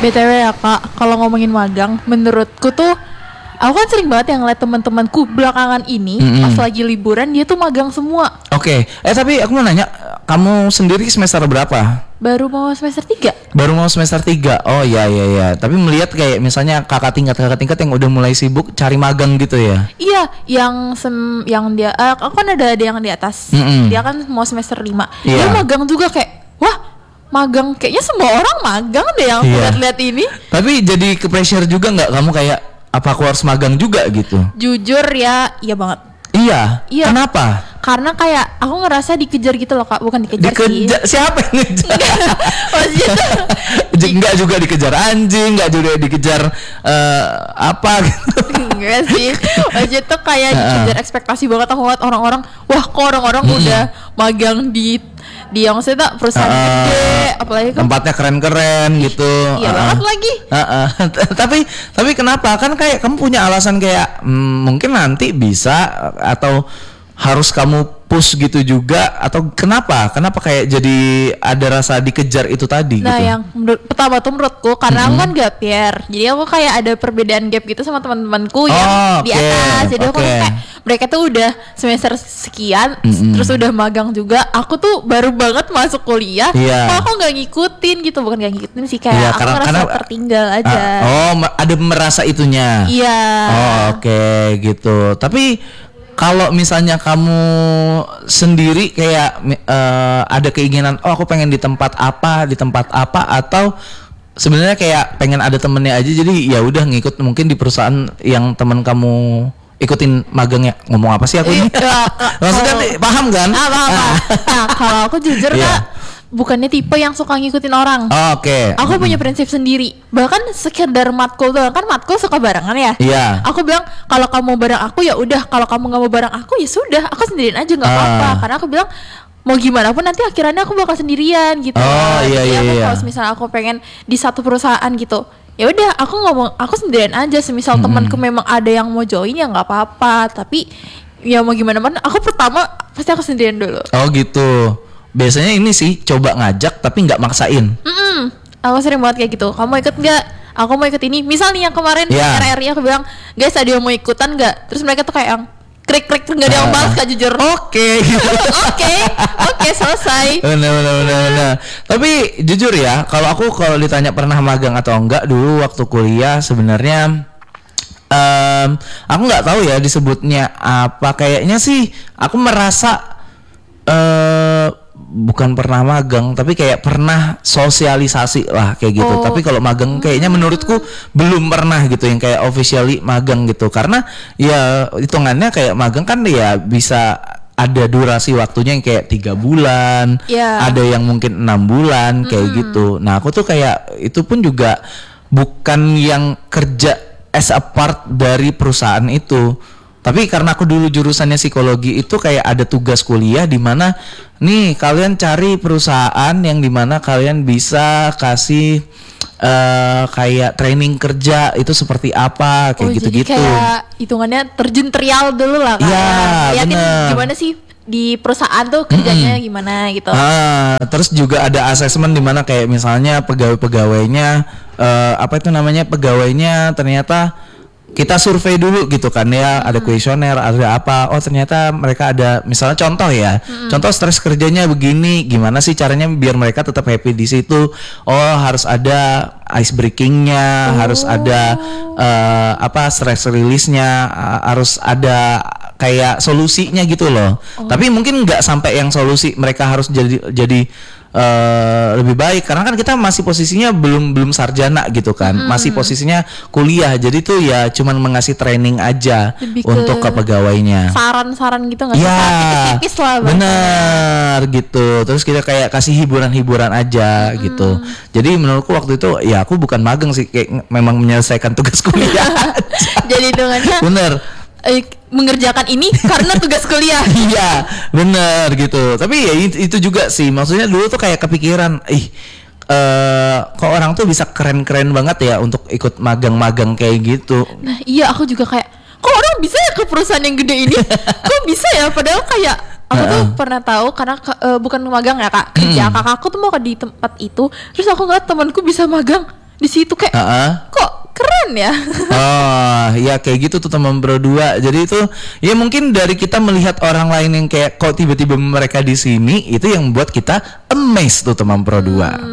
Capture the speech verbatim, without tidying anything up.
B T W ya kak, kalau ngomongin magang, menurutku tuh aku kan sering banget yang ngeliat teman-temanku belakangan ini mm-hmm. pas lagi liburan dia tuh magang semua. Oke, okay. eh tapi aku mau nanya, kamu sendiri semester berapa? Baru mau semester tiga. Baru mau semester tiga. Oh iya iya iya. Tapi melihat kayak misalnya kakak tingkat kakak tingkat yang udah mulai sibuk cari magang gitu ya? Iya, yang sem yang dia, uh, aku kan ada ada yang di atas. Mm-hmm. Dia kan mau semester lima. Yeah. Dia magang juga kayak, wah. Magang, kayaknya semua orang magang deh yang yeah. lihat-lihat ini. Tapi jadi ke pressure juga nggak kamu kayak apa aku harus magang juga gitu? Jujur ya, iya banget. Iya. Iya. Kenapa? Karena kayak aku ngerasa dikejar gitu loh kak, bukan dikejar, dikejar sih. Siapa yang ngejar? Enggak juga dikejar anjing, enggak juga dikejar uh, apa gitu. Enggak sih. Maksudnya tuh kayak dikejar ekspektasi banget. Aku ngeliat orang-orang, wah kok orang-orang hmm. udah magang di di yang saya tak perusahaan uh, gede, apalagi kan tempatnya keren-keren gitu. Iya uh, banget lagi. Uh, uh. tapi tapi kenapa? Kan kayak kamu punya alasan kayak hmm, mungkin nanti bisa atau harus kamu push gitu juga atau kenapa? Kenapa kayak jadi ada rasa dikejar itu tadi nah, gitu? Nah yang menurut, pertama tuh menurutku karena mm-hmm. aku kan gap year, jadi aku kayak ada perbedaan gap gitu sama teman-temanku yang oh, di okay. atas. Jadi okay. aku kayak mereka tuh udah semester sekian, mm-hmm. terus udah magang juga. Aku tuh baru banget masuk kuliah, yeah. kok aku nggak ngikutin gitu, bukan nggak ngikutin sih kayak yeah, aku karena, ngerasa karena, tertinggal aja. Uh, oh ada merasa itunya? Iya. Yeah. Oh oke okay, gitu. Tapi kalau misalnya kamu sendiri kayak uh, ada keinginan, oh aku pengen di tempat apa, di tempat apa, atau sebenarnya kayak pengen ada temennya aja, jadi ya udah ngikut mungkin di perusahaan yang temen kamu ikutin magangnya. Ngomong apa sih aku ini? Maksudnya oh. paham kan? Ah, paham, paham. Nah kalau aku jujur yeah. kak, bukannya tipe yang suka ngikutin orang. Oh, oke. Okay. Aku mm-hmm. punya prinsip sendiri. Bahkan sekedar matkul doang, kan matkul suka barengan ya. Iya. Yeah. Aku bilang kalau kamu bareng aku ya udah, kalau kamu nggak mau bareng aku ya sudah, aku sendirian aja nggak uh. apa-apa. Karena aku bilang mau gimana pun nanti akhirannya aku bakal sendirian gitu. Oh iya Jadi iya. aku iya. kalau misalnya aku pengen di satu perusahaan gitu, ya udah aku ngomong aku sendirian aja. Semisal mm-hmm. temanku memang ada yang mau join ya nggak apa-apa. Tapi ya mau gimana pun, aku pertama pasti aku sendirian dulu. Oh gitu. Biasanya ini sih coba ngajak tapi nggak maksain. Mm-mm. Aku sering banget kayak gitu. Kamu ikut nggak? Aku mau ikut ini. Misal nih yang kemarin yeah. R R I aku bilang, guys ada yang mau ikutan nggak? Terus mereka tuh kayak yang krik krik nggak ada yang balas kak jujur. Oke. Oke oke selesai. Benar benar benar benar. Tapi jujur ya, kalau aku kalau ditanya pernah magang atau enggak dulu waktu kuliah sebenarnya. Um, aku nggak tahu ya disebutnya apa. Kayaknya sih aku merasa. Uh, bukan pernah magang tapi kayak pernah sosialisasi lah kayak gitu. Oh. Tapi kalau magang kayaknya menurutku belum pernah gitu yang kayak officially magang gitu, karena ya hitungannya kayak magang kan ya bisa ada durasi waktunya yang kayak tiga bulan, yeah. ada yang mungkin enam bulan kayak mm. gitu. Nah aku tuh kayak itu pun juga bukan yang kerja as a part dari perusahaan itu. Tapi karena aku dulu jurusannya psikologi itu kayak ada tugas kuliah di mana nih kalian cari perusahaan yang di mana kalian bisa kasih uh, kayak training kerja itu seperti apa kayak oh, gitu-gitu. Jadi kayak hitungannya terjun trial dulu lah kan. Iya, liatin bener. Gimana sih di perusahaan tuh kerjanya mm-hmm. gimana gitu. Ah, terus juga ada asesmen di mana kayak misalnya pegawai-pegawainya uh, apa itu namanya pegawainya ternyata kita survei dulu gitu kan ya, hmm. ada kuesioner, ada apa, oh ternyata mereka ada misalnya contoh ya, hmm. contoh stres kerjanya begini, gimana sih caranya biar mereka tetap happy di situ, oh harus ada ice breakingnya, oh. harus ada uh, apa stress release-nya, uh, harus ada kayak solusinya gitu loh, oh. tapi mungkin nggak sampai yang solusi mereka harus jadi jadi Uh, lebih baik karena kan kita masih posisinya belum belum sarjana gitu kan, hmm. masih posisinya kuliah, jadi tuh ya cuman mengasih training aja lebih untuk ke, ke pegawainya, saran-saran gitu nggak sih, ya, tipis-tipis lah bener gitu, terus kita kayak kasih hiburan-hiburan aja hmm. gitu. Jadi menurutku waktu itu ya aku bukan magang sih, kayak memang menyelesaikan tugas kuliah. Jadi dengannya bener Eh, mengerjakan ini karena tugas kuliah. Iya, bener gitu. Tapi ya itu juga sih. Maksudnya dulu tuh kayak kepikiran, ih, uh, kok orang tuh bisa keren-keren banget ya untuk ikut magang-magang kayak gitu. Nah, iya aku juga kayak, kok orang bisa ya ke perusahaan yang gede ini? Kok bisa ya? Padahal kayak aku tuh uh-uh. pernah tahu karena uh, bukan magang ya kak, kerja kakakku tuh mau ke di tempat itu. Terus aku ngeliat temanku bisa magang. di situ kayak Uh-uh. kok keren ya. Oh ya kayak gitu tuh teman Pro dua. Jadi itu ya mungkin dari kita melihat orang lain yang kayak kok tiba-tiba mereka di sini, itu yang buat kita amazed tuh teman Pro dua. Hmm,